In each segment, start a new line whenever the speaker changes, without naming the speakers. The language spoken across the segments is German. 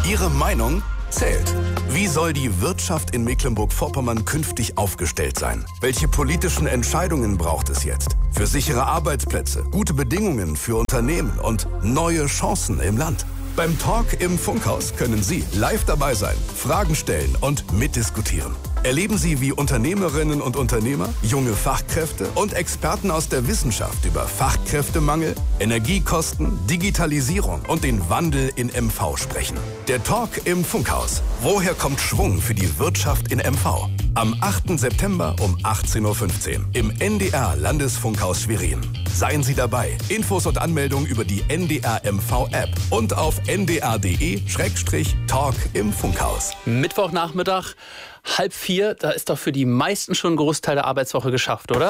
Ihre Meinung zählt. Wie soll die Wirtschaft in Mecklenburg-Vorpommern künftig aufgestellt sein? Welche politischen Entscheidungen braucht es jetzt? Für sichere Arbeitsplätze, gute Bedingungen für Unternehmen und neue Chancen im Land. Beim Talk im Funkhaus können Sie live dabei sein, Fragen stellen und mitdiskutieren. Erleben Sie, wie Unternehmerinnen und Unternehmer, junge Fachkräfte und Experten aus der Wissenschaft über Fachkräftemangel, Energiekosten, Digitalisierung und den Wandel in MV sprechen. Der Talk im Funkhaus. Woher kommt Schwung für die Wirtschaft in MV? Am 8. September um 18.15 Uhr im NDR Landesfunkhaus Schwerin. Seien Sie dabei. Infos und Anmeldungen über die NDR MV App und auf ndr.de/Talk im Funkhaus.
Mittwochnachmittag, 3:30, da ist doch für die meisten schon ein Großteil der Arbeitswoche geschafft, oder?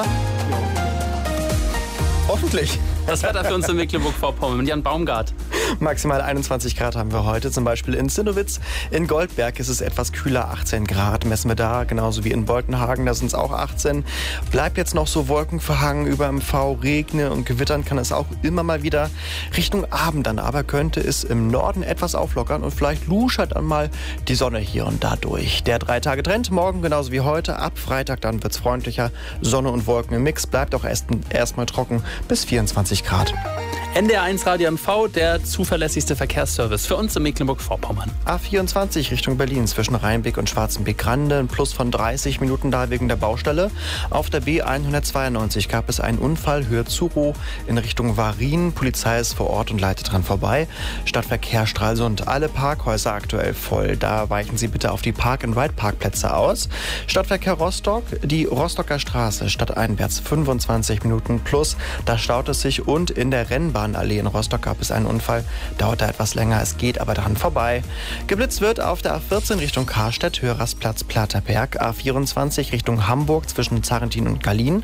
Hoffentlich.
Das Wetter für uns in Mecklenburg-Vorpommern mit Jan Baumgart.
Maximal 21 Grad haben wir heute, zum Beispiel in Zinnowitz. In Goldberg ist es etwas kühler, 18 Grad messen wir da, genauso wie in Boltenhagen, da sind es auch 18. Bleibt jetzt noch so wolkenverhangen über MV, regnen und gewittern kann es auch immer mal wieder. Richtung Abend dann aber könnte es im Norden etwas auflockern und vielleicht luschert dann mal die Sonne hier und da durch. Der 3-Tage-Trend morgen genauso wie heute, ab Freitag dann wird es freundlicher, Sonne und Wolken im Mix, bleibt auch erstmal trocken bis 24 Grad.
NDR1 Radio MV, der zuverlässigste Verkehrsservice für uns in Mecklenburg-Vorpommern.
A24 Richtung Berlin zwischen Rheinbeck und Schwarzenbeck-Grande, ein Plus von 30 Minuten da wegen der Baustelle. Auf der B192 gab es einen Unfall, Höhe Zuro in Richtung Warin. Polizei ist vor Ort und leitet dran vorbei. Stadtverkehr Stralsund, alle Parkhäuser aktuell voll. Da weichen Sie bitte auf die Park-and-Ride-Parkplätze aus. Stadtverkehr Rostock, die Rostocker Straße stadteinwärts 25 Minuten plus. Da staut es sich und in der Rennbahnallee in Rostock gab es einen Unfall. Dauert da etwas länger, es geht aber dran vorbei. Geblitzt wird auf der A14 Richtung Karstedt, Höhe Rastplatz Platerberg. A24 Richtung Hamburg zwischen Zarentin und Gallien.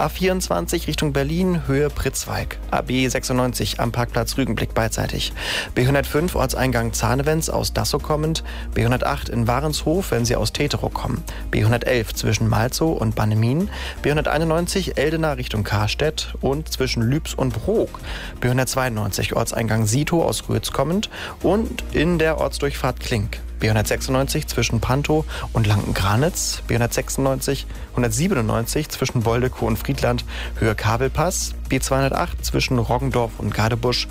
A24 Richtung Berlin, Höhe Pritzwalk. AB96 am Parkplatz Rügenblick beidseitig. B105 Ortseingang Zahnewens aus Dassow kommend. B108 in Warenshof, wenn Sie aus Teterow kommen. B111 zwischen Malzow und Bannemin. B191 Eldena Richtung Karstedt und zwischen Lübs und Brok. B192 Ortseingang Sito aus Rütz kommend und in der Ortsdurchfahrt Klink. B196 zwischen Pantow und Lanken-Granitz, B196, 197 zwischen Boldekow und Friedland, Höhe Kabelpass, B208 zwischen Roggendorf und Gadebusch,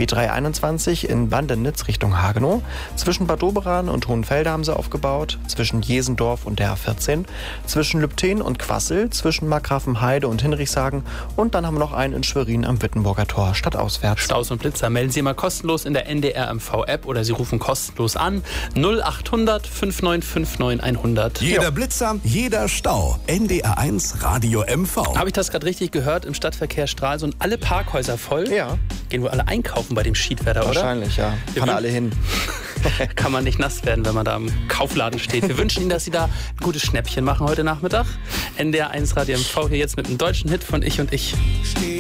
B321 in Bandenitz Richtung Hagenow, zwischen Bad Doberan und Hohenfelde haben sie aufgebaut, zwischen Jesendorf und der A14, zwischen Lübten und Quassel, zwischen Markgrafenheide und Hinrichshagen und dann haben wir noch einen in Schwerin am Wittenburger Tor, stadtauswärts.
Staus und Blitzer melden Sie immer kostenlos in der NDR MV App oder Sie rufen kostenlos an 0800 5959 100.
Jeder Blitzer, jeder Stau. NDR1 Radio MV.
Habe ich das gerade richtig gehört? Im Stadtverkehr Stralsund alle Parkhäuser voll?
Ja.
Gehen wohl alle einkaufen bei dem Schiedwetter, oder?
Wahrscheinlich, ja. Fahren alle hin.
Kann man nicht nass werden, wenn man da im Kaufladen steht. Wir wünschen Ihnen, dass Sie da ein gutes Schnäppchen machen heute Nachmittag. NDR1 Radio MV hier jetzt mit einem deutschen Hit von Ich und Ich.